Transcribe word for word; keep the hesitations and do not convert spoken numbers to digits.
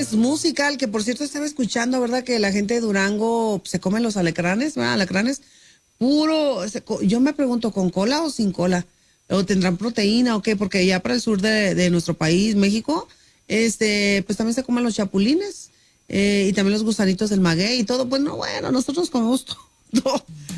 viernes musical, que por cierto estaba escuchando, ¿verdad? Que la gente de Durango se come los alacranes, ¿verdad? Alacranes puro. Yo me pregunto, ¿con cola o sin cola? ¿O tendrán proteína o qué? Porque ya para el sur de, de nuestro país, México, este, pues también se comen los chapulines eh, y también los gusanitos del maguey y todo. Pues no, bueno, nosotros comemos todo.